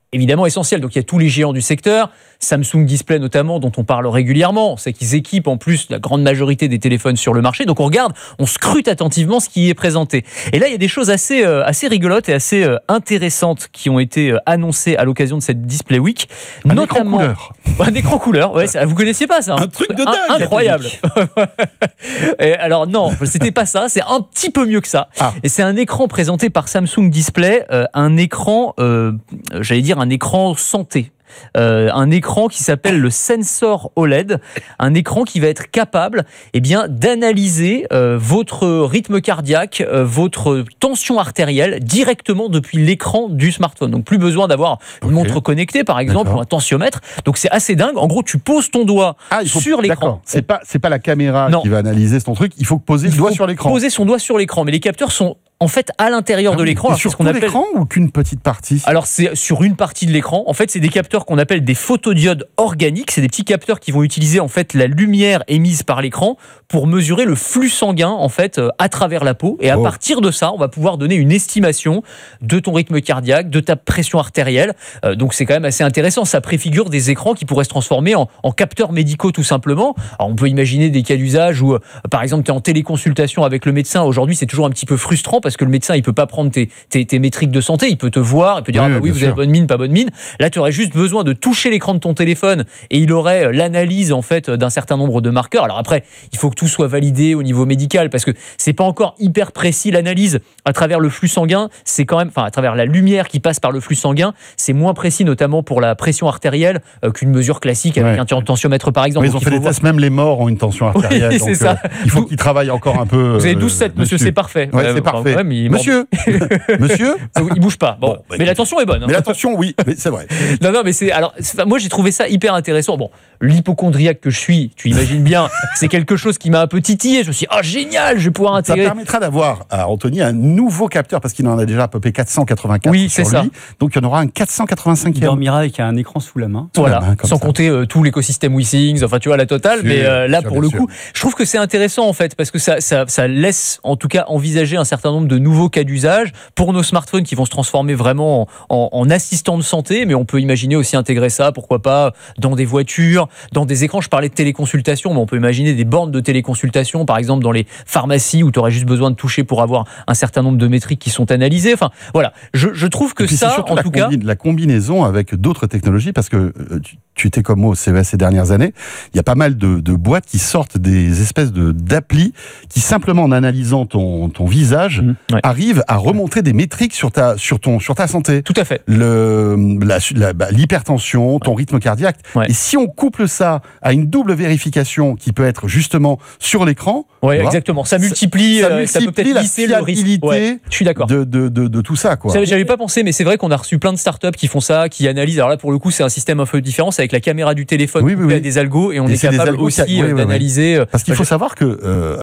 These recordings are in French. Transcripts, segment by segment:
évidemment essentiel. Donc il y a tous les géants du secteur, Samsung Display notamment, dont on parle régulièrement. On sait qu'ils équipent en plus la grande majorité des téléphones sur le marché. Donc on regarde, on scrute attentivement ce qui y est présenté. Et là, il y a des choses assez rigolotes et assez intéressantes qui ont été annoncées à l'occasion de cette Display Week. Un écran couleur. Un écran couleur, ouais, vous connaissiez pas ça, hein. Un truc de dingue. Incroyable. Et alors non, c'était pas ça, c'est un petit peu mieux que ça. Et c'est un écran présenté par Samsung Display, un écran, j'allais dire un écran santé. Un écran qui s'appelle le Sensor OLED, un écran qui va être capable d'analyser votre rythme cardiaque, votre tension artérielle directement depuis l'écran du smartphone. Donc plus besoin d'avoir une montre connectée par exemple ou un tensiomètre. Donc c'est assez dingue. En gros, tu poses ton doigt sur l'écran. C'est pas la caméra qui va analyser ton truc, il faut poser le doigt sur l'écran. Poser son doigt sur l'écran, mais les capteurs sont en fait à l'intérieur de l'écran. Sur tout l'écran ou qu'une petite partie? Alors c'est sur une partie de l'écran. En fait, c'est des capteurs qu'on appelle des photodiodes organiques. C'est des petits capteurs qui vont utiliser en fait la lumière émise par l'écran pour mesurer le flux sanguin en fait à travers la peau. Et à partir de ça, on va pouvoir donner une estimation de ton rythme cardiaque, de ta pression artérielle. Donc c'est quand même assez intéressant. Ça préfigure des écrans qui pourraient se transformer en capteurs médicaux tout simplement. Alors on peut imaginer des cas d'usage où par exemple tu es en téléconsultation avec le médecin. Aujourd'hui, c'est toujours un petit peu frustrant parce que le médecin, il peut pas prendre tes métriques de santé, il peut te voir, il peut dire oui, vous avez bonne mine, pas bonne mine. Là, tu aurais juste besoin de toucher l'écran de ton téléphone et il aurait l'analyse en fait d'un certain nombre de marqueurs. Alors après, il faut que tout soit validé au niveau médical parce que c'est pas encore hyper précis l'analyse à travers le flux sanguin, c'est quand même à travers la lumière qui passe par le flux sanguin, c'est moins précis notamment pour la pression artérielle qu'une mesure classique avec un tensiomètre par exemple. Mais ils ont fait des tests, même les morts ont une tension artérielle. Oui, donc, c'est ça. Il faut qu'ils travaillent encore un peu. Vous avez 12-7, monsieur, c'est parfait. Ouais, c'est parfait. Monsieur, il bouge pas. Bon, mais la tension est bonne. Mais la tension, oui, mais c'est vrai. Non, mais moi j'ai trouvé ça hyper intéressant. Bon, l'hypocondriaque que je suis, tu imagines bien, c'est quelque chose qui m'a un peu titillé. Je me suis dit, génial, je vais pouvoir intégrer. Ça permettra d'avoir à Anthony un nouveau capteur parce qu'il en a déjà à peu près 484 sur lui. Donc il y en aura un 485e. Il dormira avec un écran sous la main. Voilà, sans compter tout l'écosystème WeSings, enfin tu vois la totale. Mais là pour le coup, je trouve que c'est intéressant en fait parce que ça laisse en tout cas envisager un certain nombre de nouveaux cas d'usage pour nos smartphones qui vont se transformer vraiment en assistants de santé, mais on peut imaginer aussi intégrer ça, pourquoi pas, dans des voitures, dans des écrans. Je parlais de téléconsultation, mais on peut imaginer des bornes de téléconsultation, par exemple dans les pharmacies où tu aurais juste besoin de toucher pour avoir un certain nombre de métriques qui sont analysées. Enfin, voilà, je trouve que ça, en tout cas... la combinaison avec d'autres technologies, parce que tu étais comme moi au CES ces dernières années, il y a pas mal de boîtes qui sortent des espèces d'applis qui, simplement en analysant ton visage, arrivent à remontrer des métriques sur ta santé. Tout à fait. L'hypertension, ton rythme cardiaque. Et si on couple ça à une double vérification qui peut être justement sur l'écran, exactement. Ça multiplie ça peut peut-être lisser le risque. Je suis d'accord. De tout ça, quoi. J'avais pas pensé, mais c'est vrai qu'on a reçu plein de startups qui font ça, qui analysent. Alors là, pour le coup, c'est un système un peu différent. C'est avec la caméra du téléphone, couplé à des algos, et on est capable aussi d'analyser. Parce qu'il faut savoir que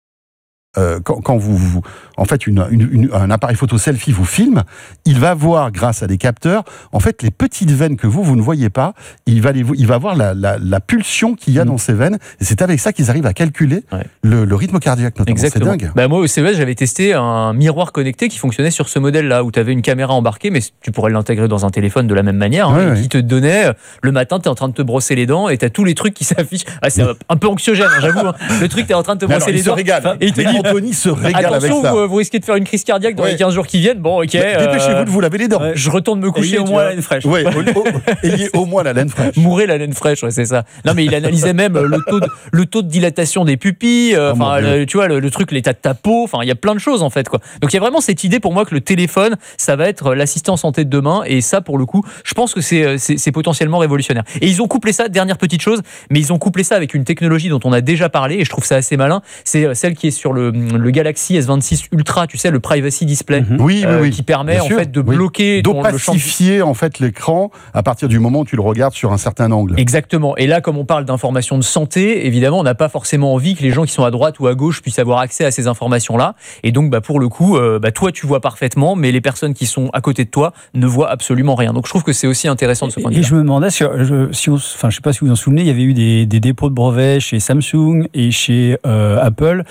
quand vous en fait un appareil photo selfie vous filme, il va voir grâce à des capteurs en fait les petites veines que vous ne voyez pas, il va voir la pulsion qu'il y a dans ces veines, et c'est avec ça qu'ils arrivent à calculer le rythme cardiaque notamment. Exactement. C'est dingue. Moi au CES j'avais testé un miroir connecté qui fonctionnait sur ce modèle là où tu avais une caméra embarquée, mais tu pourrais l'intégrer dans un téléphone de la même manière, qui te donnait le matin, tu es en train de te brosser les dents et tu as tous les trucs qui s'affichent. C'est un peu anxiogène, j'avoue, le truc, tu es en train de te brosser les dents et il te dit Anthony se régale avec ça. Attention, vous risquez de faire une crise cardiaque dans les 15 jours qui viennent. Bon, ok. Dépêchez-vous de vous laver les dents. Je retourne me coucher. Ayez au moins la laine fraîche. Ayez au moins la laine fraîche. Mourrez la laine fraîche, c'est ça. Non, mais il analysait même le taux de dilatation des pupilles. Tu vois, le truc, l'état de ta peau. Enfin, il y a plein de choses en fait, quoi. Donc il y a vraiment cette idée pour moi que le téléphone, ça va être l'assistant santé de demain. Et ça, pour le coup, je pense que c'est potentiellement révolutionnaire. Et ils ont couplé ça, dernière petite chose, mais ils ont couplé ça avec une technologie dont on a déjà parlé et je trouve ça assez malin. C'est celle qui est sur le Galaxy S26 Ultra, tu sais, le privacy display, qui permet en fait de bloquer d'opacifier en fait l'écran à partir du moment où tu le regardes sur un certain angle. Exactement. Et là, comme on parle d'informations de santé, évidemment, on n'a pas forcément envie que les gens qui sont à droite ou à gauche puissent avoir accès à ces informations-là. Et donc, pour le coup, toi, tu vois parfaitement, mais les personnes qui sont à côté de toi ne voient absolument rien. Donc, je trouve que c'est aussi intéressant de ce point de vue. Et je me demandais, je sais pas si vous vous en souvenez, il y avait eu des dépôts de brevets chez Samsung et chez Apple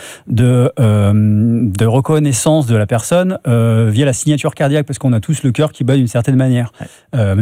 de reconnaissance de la personne via la signature cardiaque, parce qu'on a tous le cœur qui bat d'une certaine manière.